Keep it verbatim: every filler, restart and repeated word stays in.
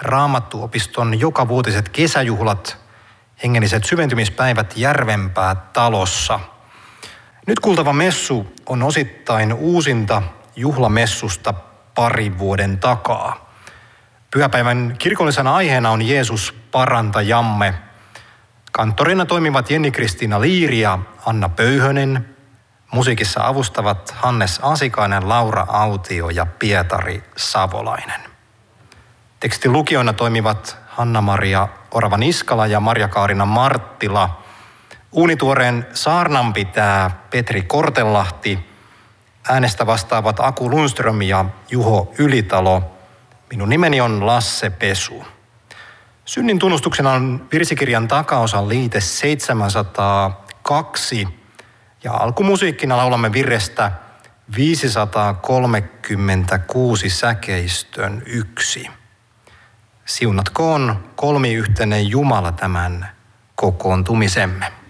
Raamattuopiston jokavuotiset kesäjuhlat, hengelliset syventymispäivät Järvenpää talossa. Nyt kuultava messu on osittain uusinta juhlamessusta parin vuoden takaa. Pyhäpäivän kirkollisena aiheena on Jeesus parantajamme. Kanttorina toimivat Jenni-Kristiina Liiri ja Anna Pöyhönen. Musiikissa avustavat Hannes Asikainen, Laura Autio ja Pietari Savolainen. Tekstin lukijoina toimivat Hanna-Maria Orava-Niskala ja Marja-Kaarina Marttila. Uunituoreen saarnan pitää Petri Kortelahti. Äänestä vastaavat Aku Lundström ja Juho Ylitalo. Minun nimeni on Lasse Pesu. Synnin tunnustuksena on virsikirjan takaosan liite seitsemänsataakaksi ja alkumusiikkina laulamme virrestä viisisataakolmekymmentäkuusi säkeistön yksi. Siunatkoon kolmiyhteinen Jumala tämän kokoontumisemme.